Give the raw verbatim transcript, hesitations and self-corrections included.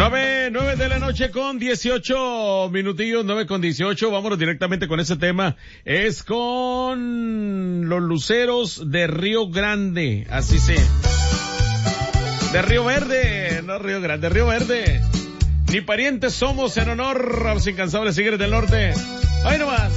Nueve, nueve de la noche con dieciocho minutillos, nueve con dieciocho. Vámonos directamente con ese tema. Es con los Luceros de Río Grande. Así se. De Río Verde, no Río Grande, Río Verde. Ni parientes somos en honor a los incansables Tigres del Norte. Ahí nomás.